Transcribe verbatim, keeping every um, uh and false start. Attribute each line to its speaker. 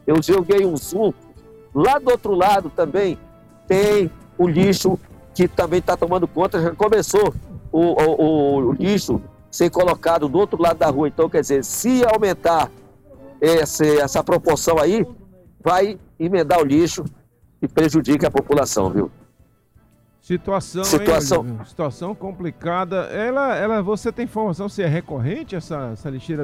Speaker 1: Eu joguei um zoom. Lá do outro lado também tem o lixo que também está tomando conta. Já começou o, o, o lixo ser colocado do outro lado da rua. Então, quer dizer, se aumentar esse, essa proporção aí, vai emendar o lixo e prejudica a população, viu?
Speaker 2: Situação,
Speaker 1: situação.
Speaker 2: Hein, situação complicada. Ela, ela, você tem informação se é recorrente essa, essa lixeira